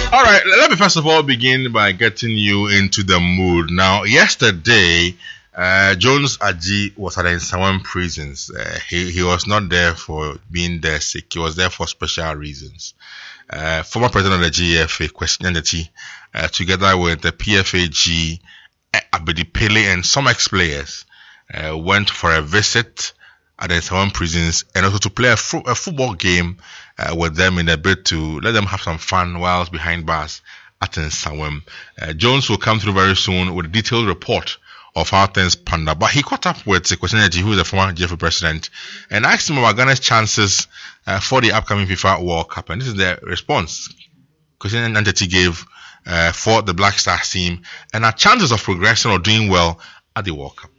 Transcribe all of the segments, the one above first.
All right, let me first of all begin by getting you into the mood. Now, yesterday, Jones Aji was at the Nsawam prisons. He was not there for being there sick. He was there for special reasons. Former president of the GFA, Kwesi Nyantakyi, together with the PFAG, Abedi Pele, and some ex-players, went for a visit at the Nsawam prisons and also to play a football game with them in a bid to let them have some fun whilst behind bars at Nsawam. Jones will come through very soon with a detailed report of how things panned out. But he caught up with Kwesi Nyantakyi, who is the former GFA president, and asked him about Ghana's chances for the upcoming FIFA World Cup. And this is the response Kwesi Nyantakyi gave for the Black Stars team and our chances of progressing or doing well at the World Cup.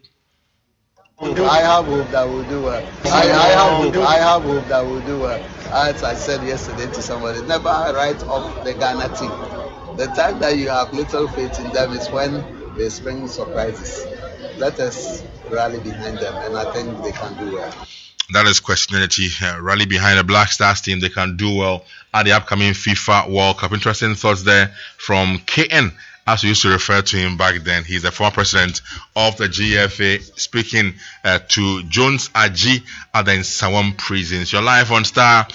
I have hope that we'll do well. I have hope that we'll do well. As I said yesterday to somebody, never write off the Ghana team. The time that you have little faith in them is when they spring surprises. Let us rally behind them, and I think they can do well. That is Kwesi Nyantakyi. Rally behind the Black Stars team. They can do well at the upcoming FIFA World Cup. Interesting thoughts there from KN, as we used to refer to him back then. He's the former president of the GFA, speaking to Jones Aji at the Nsawam prisons. You're live on Star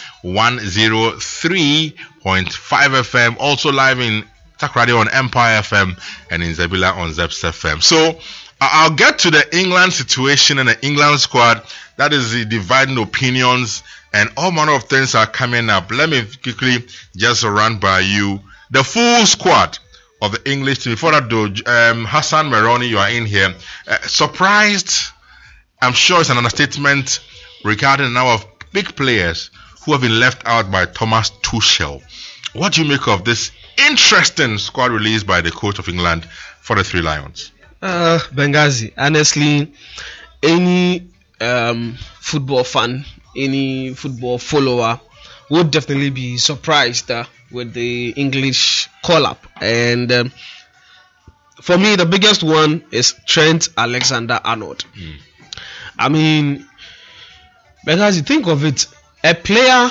103.5 FM, also live in Tak Radio on Empire FM and in Zabila on Zeps FM. So I'll get to the England situation and the England squad. That is the dividing opinions and all manner of things are coming up. Let me quickly just run by you the full squad of the English team. Before that though, Hassan Meroni, you are in here. Surprised, I'm sure it's an understatement, regarding the number of big players who have been left out by Thomas Tuchel. What do you make of this interesting squad released by the coach of England for the Three Lions? Benghazi, honestly, any football fan, any football follower would definitely be surprised with the English call-up. And for me, the biggest one is Trent Alexander-Arnold. I mean, because you think of it, a player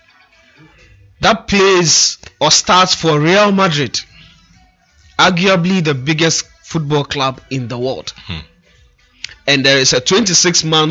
that plays or starts for Real Madrid, arguably the biggest football club in the world, and there is a 26-man